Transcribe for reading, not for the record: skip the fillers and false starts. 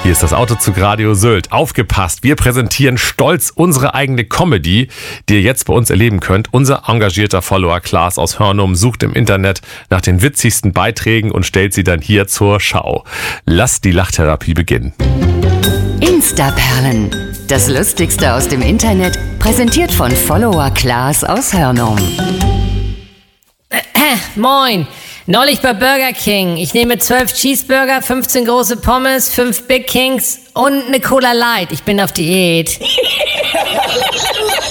Hier ist das Autozug Radio Sylt. Aufgepasst, wir präsentieren stolz unsere eigene Comedy, die ihr jetzt bei uns erleben könnt. Unser engagierter Follower Klaas aus Hörnum sucht im Internet nach den witzigsten Beiträgen und stellt sie dann hier zur Schau. Lasst die Lachtherapie beginnen. Instaperlen. Das Lustigste aus dem Internet, präsentiert von Follower Klaas aus Hörnum. Moin, neulich bei Burger King. Ich nehme 12 Cheeseburger, 15 große Pommes, 5 Big Kings und eine Cola Light. Ich bin auf Diät.